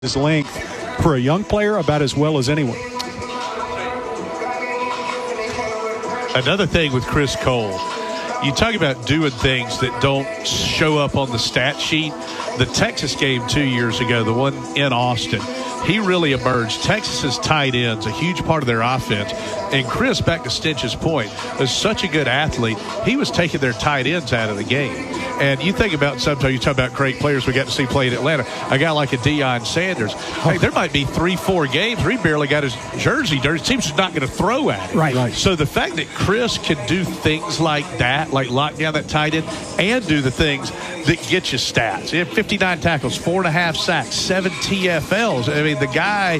his length for a young player about as well as anyone. Another thing with Chris Cole, you talk about doing things that don't show up on the stat sheet. The Texas game 2 years ago, the one in Austin, he really emerged. Texas's tight ends, a huge part of their offense. And Chris, back to Stinch's point, is such a good athlete. He was taking their tight ends out of the game. And you think about sometimes you talk about great players we got to see play in Atlanta. A guy like a Deion Sanders. Hey, there might be 3-4 games where he barely got his jersey dirty. Team's just not going to throw at it. Right. So the fact that Chris can do things like that, like lock down that tight end, and do the things that get you stats. He had 59 tackles, 4.5 sacks, 7 TFLs. I mean, the guy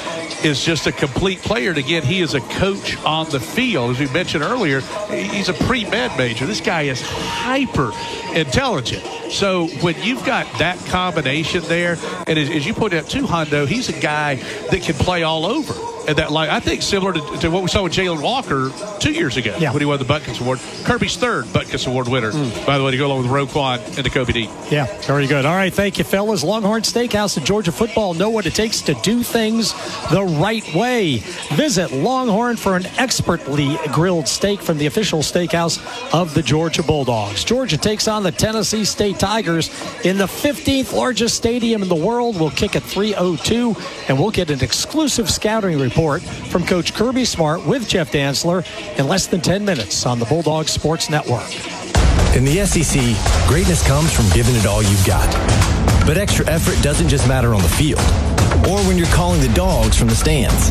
is just a complete player. And again, he is a coach on the field. As we mentioned earlier, he's a pre-med major. This guy is hyper intelligent. So when you've got that combination there, and as you pointed out too, Hondo, he's a guy that can play all over. And that, like, I think similar to what we saw with Jalen Walker 2 years ago when he won the Butkus Award. Kirby's third Butkus Award winner, by the way, to go along with Roquan and the Kobe D. Yeah, very good. All right, thank you, fellas. Longhorn Steakhouse and Georgia football know what it takes to do things the right way. Visit Longhorn for an expertly grilled steak from the official steakhouse of the Georgia Bulldogs. Georgia takes on the Tennessee State Tigers in the 15th largest stadium in the world. We'll kick at 3:02, and we'll get an exclusive scouting report from Coach Kirby Smart with Jeff Dantzler in less than 10 minutes on the Bulldogs Sports Network. In the SEC, greatness comes from giving it all you've got. But extra effort doesn't just matter on the field or when you're calling the dogs from the stands.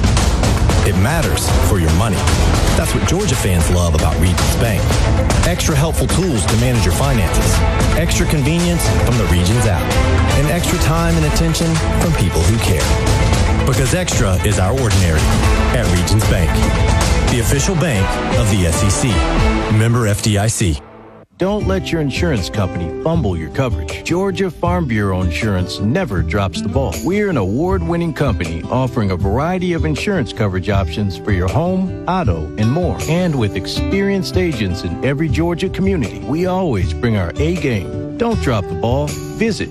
It matters for your money. That's what Georgia fans love about Regions Bank. Extra helpful tools to manage your finances. Extra convenience from the Regions app. And extra time and attention from people who care. Because extra is our ordinary at Regions Bank, the official bank of the SEC. Member FDIC. Don't let your insurance company fumble your coverage. Georgia Farm Bureau Insurance never drops the ball. We're an award-winning company offering a variety of insurance coverage options for your home, auto, and more. And with experienced agents in every Georgia community, we always bring our A game. Don't drop the ball. Visit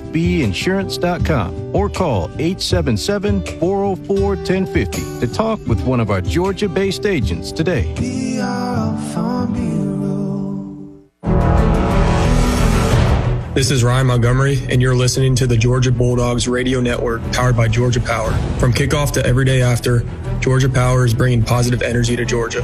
gfbinsurance.com or call 877-404-1050 to talk with one of our Georgia-based agents today. This is Ryan Montgomery, and you're listening to the Georgia Bulldogs Radio Network, powered by Georgia Power. From kickoff to every day after, Georgia Power is bringing positive energy to Georgia.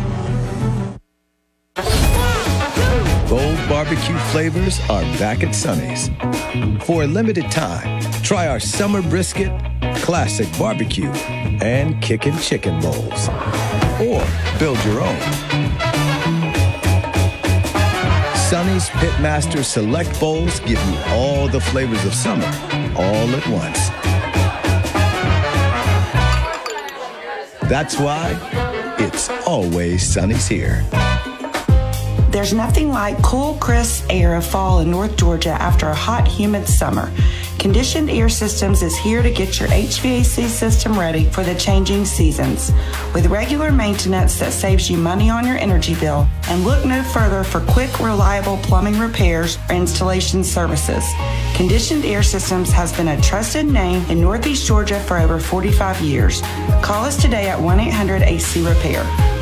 Bold barbecue flavors are back at Sonny's. For a limited time, try our summer brisket, classic barbecue, and kickin' chicken bowls. Or build your own. Sonny's Pitmaster Select Bowls give you all the flavors of summer, all at once. That's why it's always Sonny's here. There's nothing like cool, crisp air of fall in North Georgia after a hot, humid summer. Conditioned Air Systems is here to get your HVAC system ready for the changing seasons. With regular maintenance that saves you money on your energy bill, and look no further for quick, reliable plumbing repairs or installation services. Conditioned Air Systems has been a trusted name in Northeast Georgia for over 45 years. Call us today at 1-800-AC-REPAIR.